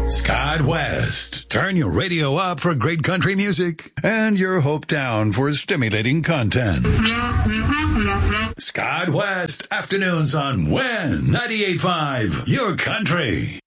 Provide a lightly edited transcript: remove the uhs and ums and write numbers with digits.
Scott West. Turn your radio up for great country music and your hope down for stimulating content. Scott West, afternoons on WIN 98.5, your country.